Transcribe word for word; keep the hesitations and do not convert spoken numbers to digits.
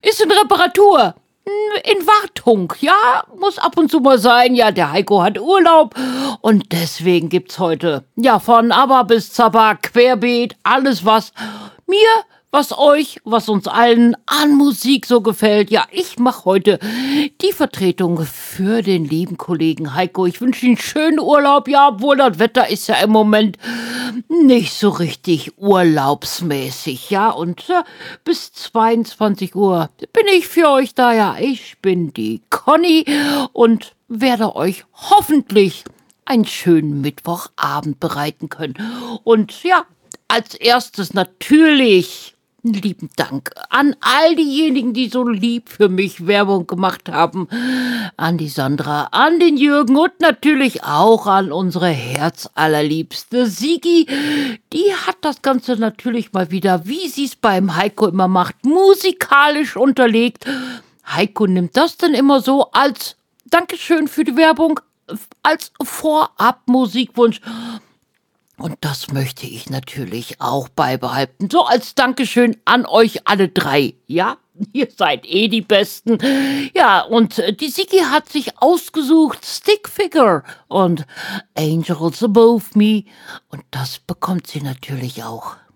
ist in Reparatur. In Wartung, ja, muss ab und zu mal sein. Ja, der Heiko hat Urlaub und deswegen gibt's heute, ja, von ABBA bis Zappa, querbeet, alles was mir, was euch, was uns allen an Musik so gefällt. Ja, ich mache heute die Vertretung für den lieben Kollegen Heiko. Ich wünsche Ihnen schönen Urlaub, ja, obwohl das Wetter ist ja im Moment nicht so richtig urlaubsmäßig, ja, und äh, bis zweiundzwanzig Uhr bin ich für euch da, ja, ich bin die Conny und werde euch hoffentlich einen schönen Mittwochabend bereiten können. Und ja, als erstes natürlich lieben Dank an all diejenigen, die so lieb für mich Werbung gemacht haben. An die Sandra, an den Jürgen und natürlich auch an unsere herzallerliebste Sigi. Die hat das Ganze natürlich mal wieder, wie sie es beim Heiko immer macht, musikalisch unterlegt. Heiko nimmt das dann immer so als Dankeschön für die Werbung, als Vorab-Musikwunsch. Und das möchte ich natürlich auch beibehalten. So als Dankeschön an euch alle drei, ja? Ihr seid eh die Besten. Ja, und die Sigi hat sich ausgesucht Stick Figure und Angels Above Me. Und das bekommt sie natürlich auch.